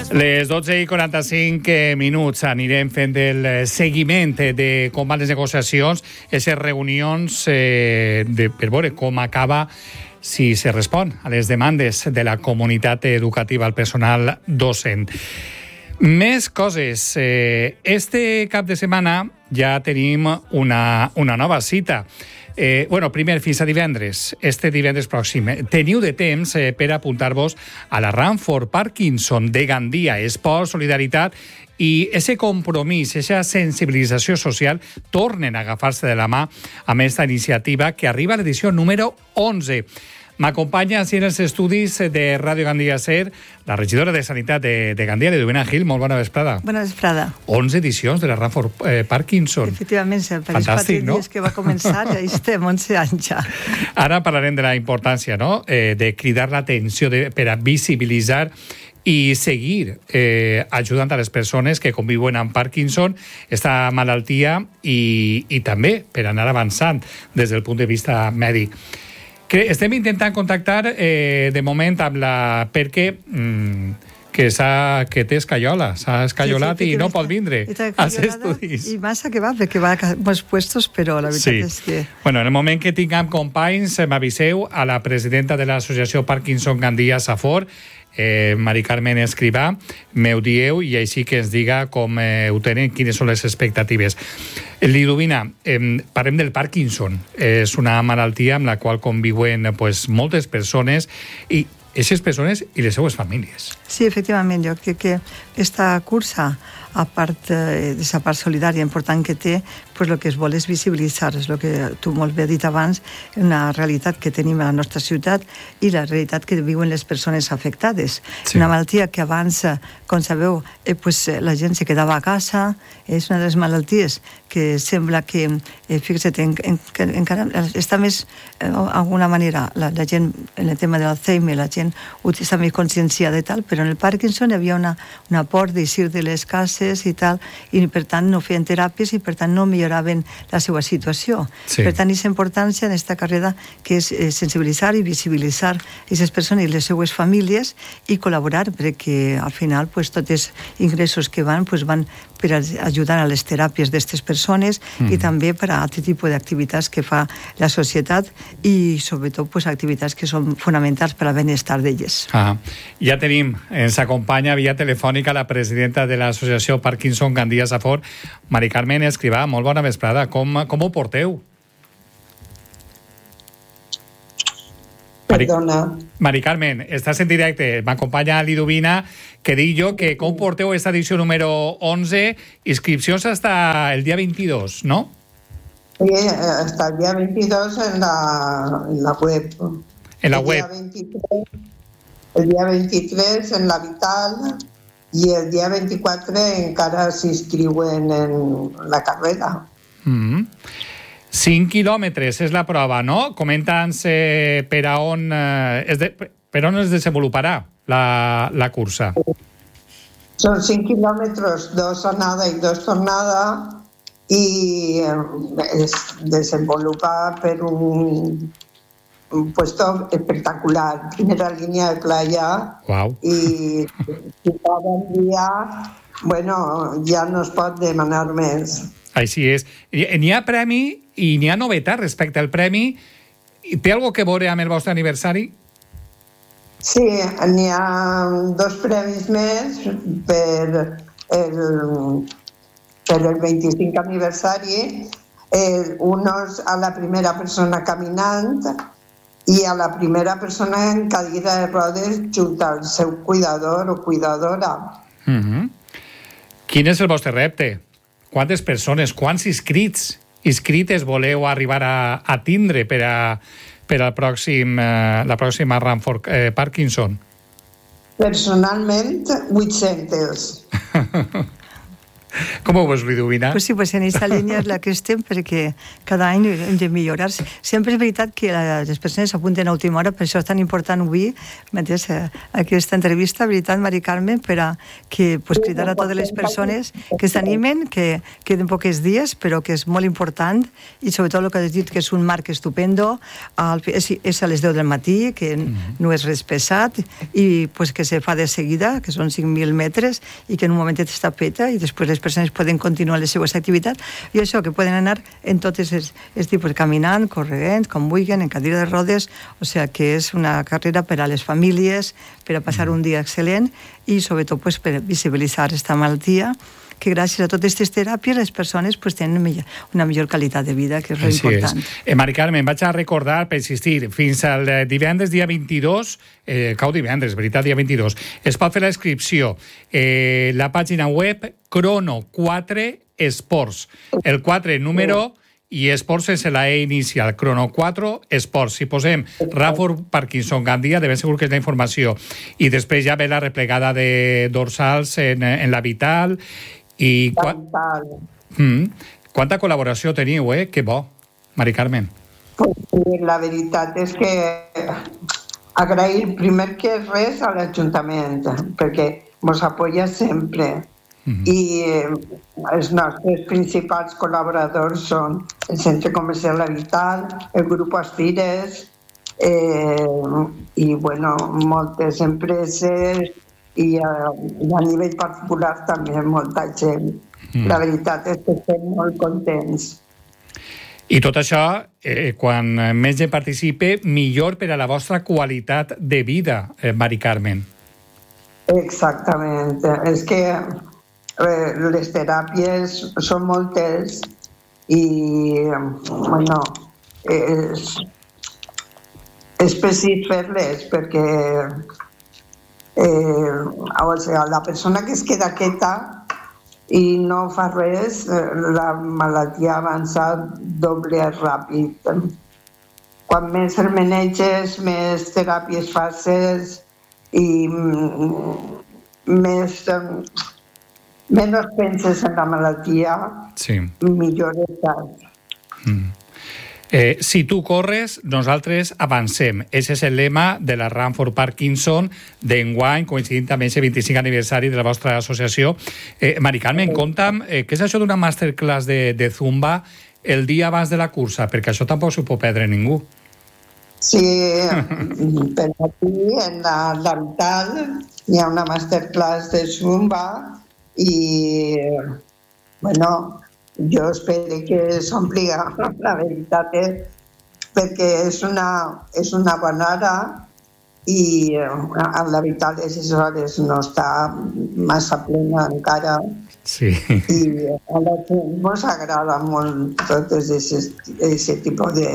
Les 12:45 anirem fent el seguiment de com van les negociacions, aquestes reunions per veure com acaba, si se respon a les demandes de la comunitat educativa, al personal docent. Més coses. Este cap de setmana ja tenim una nova cita. Primer, fins a divendres, este divendres pròxim. Teniu de temps per apuntar-vos a la Run for Parkinson de Gandia, Esport, Solidaritat i ese compromís, esa sensibilització social tornen a agafar-se de la mà amb aquesta iniciativa que arriba a l'edició número 11. M'acompanya així en els estudis de Ràdio Gandia Ser la regidora de Sanitat de Gandia, Liduvina Gil. Molt bona vesprada. Bona vesprada. 11 edicions de la Run for Parkinson. Efectivament, per els 4 dies que va començar, ja estem 11 anys ja. Ara parlarem de la importància, no?, de cridar l'atenció per a visibilitzar i seguir ajudant a les persones que conviuen amb Parkinson, esta malaltia, i també per anar avançant des del punt de vista mèdic. Estem intentant contactar de moment amb la... perquè que té escaiola, s'ha escaiolat i no pot vindre als estudis. I massa que va, perquè va a molts puestos, però la veritat és que... Bueno, en el moment que tinguem companys, m'aviseu a la presidenta de l'associació Parkinson Gandia Safor, Mari Carmen Escrivà, m'ho dieu i així que ens diga com ho tenen, quines són les expectatives. Liduvina, parlem del Parkinson. És una malaltia amb la qual conviuen moltes persones i aquestes persones i les seues famílies. Sí, efectivament, jo crec que aquesta cursa, a part d'aquesta part solidària important que té, el que es vol és visibilitzar, és el que tu molt bé has dit abans, una realitat que tenim a la nostra ciutat i la realitat que viuen les persones afectades. Sí. Una malaltia que abans, com sabeu, la gent se quedava a casa, és una de les malalties que sembla que, fixa't, encara està més, d'alguna manera, la gent, en el tema de l'Alzheimer, la gent està més conscienciada i tal, però en el Parkinson hi havia una por d'eixir de les cases i tal, i per tant no feien teràpies i per tant no milloraven la seva situació. Sí. Per tant, és importància en aquesta carrera que és sensibilitzar i visibilitzar aquestes persones i les seues famílies i col·laborar perquè al final tots els ingressos que van per ajudar a les teràpies d'aquestes persones i també per a altre tipus d'activitats que fa la societat i sobretot activitats que són fonamentals per al benestar d'elles. Ja tenim, ens acompanya via telefònica la presidenta de l'associació Parkinson Gandia Safor, Mari Carmen Escrivà. Molt bona vesprada. Com ho porteu? Perdona. Mari Carmen, estàs en directe. M'acompanya Liduvina, que dic jo que com porteu aquesta edició número 11, inscripcions hasta el dia 22, ¿no? Sí, hasta el día 22 en la web. En la web. El día 23 en la Vital y el día 24 encara s'inscriuen en la carrera. 5 quilòmetres és la prova, no? Comenta'ns per on es desenvoluparà la cursa. Són 5 quilòmetres, 2 anada i 2 tornada, i es desenvolupa per un puesto espectacular. Primera línia de playa. Wow. I cada dia, ja no es pot demanar més. Així és. N'hi ha premi i n'hi ha novetat respecte al premi. Té alguna cosa a veure amb el vostre aniversari? Sí, n'hi ha 2 premis més per el 25 aniversari. Unos a la primera persona caminant i a la primera persona en cadira de rodes junt al seu cuidador o cuidadora. Quin és el vostre repte? Quantes persones, quants inscrites voleu arribar a tindre per a la pròxima Run for Parkinson? Personalment, 800. Com ho veus, Liduvina? Pues sí, pues en aquesta línia és la que estem, perquè cada any hem de millorar. Sempre és veritat que les persones s'apunten a última hora, per això és tan important avui, m'entens, aquesta entrevista, veritat, Mari Carmen, per a que, pues, cridar a totes les persones que s'animen, que queden pocs dies, però que és molt important, i sobretot el que has dit, que és un marc estupendo, és a les 10 del matí, que no és res pesat, i pues, que se fa de seguida, que són 5.000 metres, i que en un momentet està peta, i després les persones poden continuar les seues activitats, i això, que poden anar en totes els tipus, caminant, corrent, com vulguin, en cadira de rodes, o sigui que és una carrera per a les famílies, per a passar un dia excel·lent, i sobretot pues, per visibilitzar aquesta malaltia, que gràcies a totes aquestes teràpies les persones pues, tenen una millor qualitat de vida, que és molt important. Mari Carmen, vaig a recordar, per insistir, fins al divendres dia 22, cau divendres, veritat, dia 22, es pot fer la inscripció. La pàgina web Crono 4 Esports. El 4 número i Esports sense la E inicial. Crono 4 Esports. Si posem Ranford Parkinson Gandia, de ben segur que és la informació. I després ja ve la replegada de dorsals en la Vital. I quanta col·laboració teniu, Que bo, Mari Carmen. La veritat és que agrair primer que res a l'Ajuntament, perquè ens apoya sempre. I els nostres principals col·laboradors són el Centre Comercial La Vital, el Grup Aspires, i bueno, moltes empreses, i a nivell particular també molta gent. La veritat és que estem molt contents. I tot això, quan més gent participe, millor per a la vostra qualitat de vida, Mari Carmen. Exactament. És que les teràpies són moltes i, bueno, és precís fer-les perquè o sigui, la persona que es queda quieta i no fa res, la malaltia avança doble ràpid. Quan més el maneges, més teràpies faces i menys penses en la malaltia, millor estàs. Si tu corres, nosaltres avancem. Ese és el lema de la Ranford Parkinson d'enguany, coincidint també amb el 25 aniversari de la vostra associació. Mari Carmen, conta'm, què és això d'una masterclass de Zumba el dia abans de la cursa? Perquè això tampoc s'ho pot perdre ningú. Sí, per aquí, en la Vital, hi ha una masterclass de Zumba i, bueno, jo espero que s'ompliga, la veritat perquè és una bona hora i a la Vital a les hores no està massa plena encara. Sí. I a la gent ens agrada molt tot aquest tipus de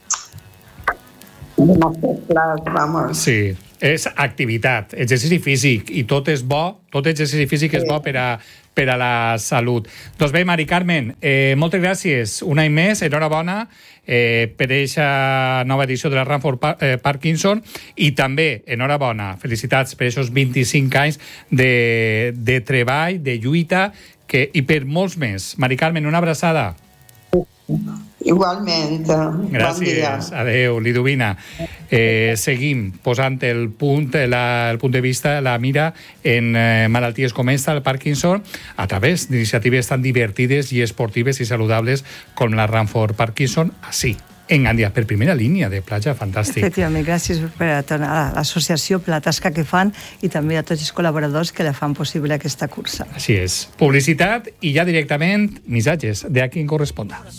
masterclass, vamos. Sí, és activitat, exercici físic, i tot és bo, tot exercici físic és bo per a la salut. Doncs bé, Mari Carmen, moltes gràcies. Un any més, enhorabona per aquesta nova edició de la Ranford Parkinson i també, enhorabona, felicitats per aquests 25 anys de treball, de lluita i per molts més. Mari Carmen, una abraçada. Igualment. Gràcies. Adéu, Liduvina. Seguim posant el punt de vista, la mira en malalties com esta, el Parkinson, a través d'iniciatives tan divertides i esportives i saludables com la Ranford Parkinson, així, en Gandia, per primera línia de platja, fantàstic. Efectivament, gràcies per a l'associació, per la tasca que fan i també a tots els col·laboradors que la fan possible aquesta cursa. Així és. Publicitat i ja directament missatges de a qui en corresponda.